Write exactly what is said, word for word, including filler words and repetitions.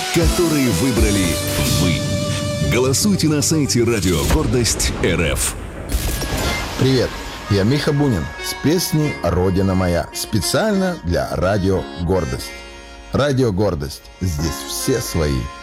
которые выбрали вы. Голосуйте на сайте Радио Гордость РФ. Привет, я Миха Бунин с песней «Родина моя». Специально для Радио Гордость. Радио Гордость. Здесь все свои.